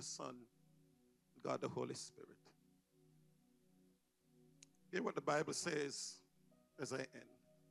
Son, God the Holy Spirit. Hear what the Bible says as I end.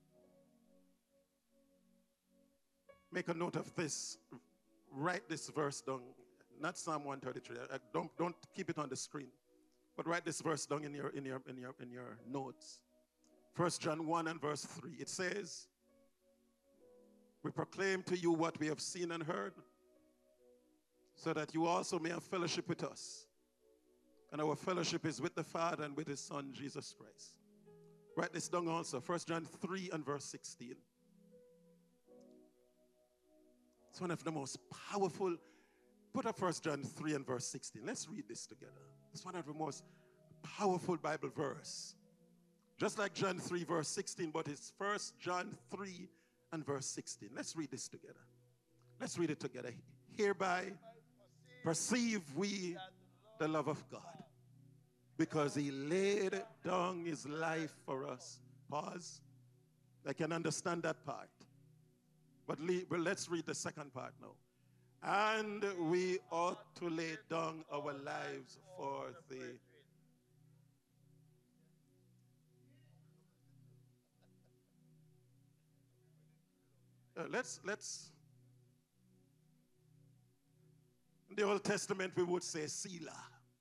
Make a note of this. Write this verse down. Not Psalm 133. Don't keep it on the screen. But write this verse down in your notes. 1 John 1 and verse 3. It says, we proclaim to you what we have seen and heard, so that you also may have fellowship with us. And our fellowship is with the Father and with his Son, Jesus Christ. Write this down also. 1 John 3 and verse 16. It's one of the most powerful. Put up 1 John 3 and verse 16. Let's read this together. It's one of the most powerful Bible verse. Just like John 3 verse 16, but it's 1 John 3 and verse 16. Let's read this together. Let's read it together. Hereby perceive we the love of God, because he laid down his life for us. Pause. I can understand that part. But let's read the second part now. And we ought to lay down our lives for the... Let's in the Old Testament we would say Selah.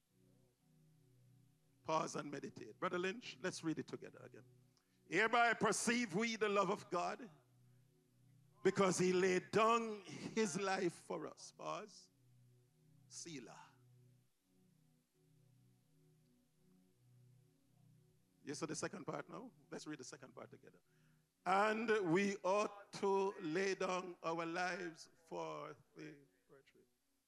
Pause and meditate. Brother Lynch, let's read it together again. Hereby perceive we the love of God, because he laid down his life for us. Pause. Selah. You saw the second part now? Let's read the second part together. And we ought to lay down our lives for the brethren.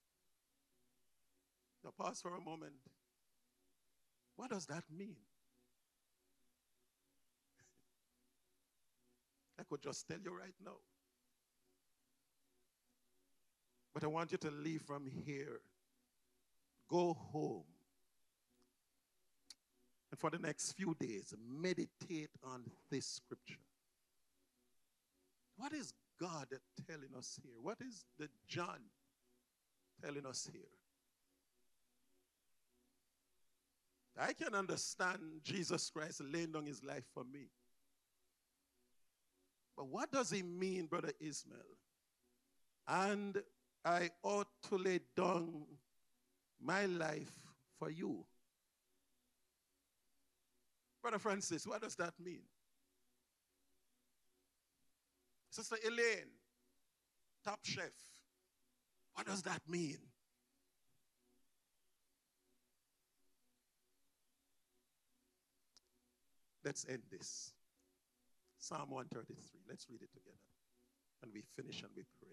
Now pause for a moment. What does that mean? I could just tell you right now. But I want you to leave from here. Go home. And for the next few days, meditate on this scripture. What is God telling us here? What is the John telling us here? I can understand Jesus Christ laying down his life for me. But what does he mean, Brother Ismail? And I ought to lay down my life for you. Brother Francis, what does that mean? Sister Elaine, Top Chef, what does that mean? Let's end this. Psalm 133. Let's read it together. And we finish and we pray.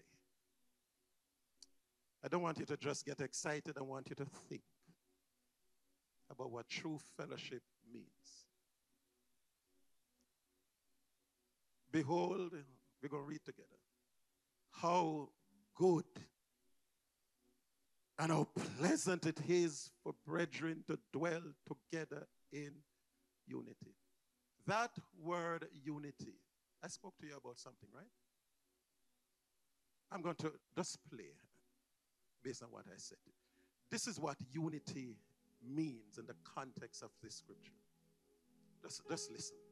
I don't want you to just get excited. I want you to think about what true fellowship means. Behold, we're going to read together. How good and how pleasant it is for brethren to dwell together in unity. That word unity, I spoke to you about something, right? I'm going to just play based on what I said. This is what unity means in the context of this scripture. Just listen.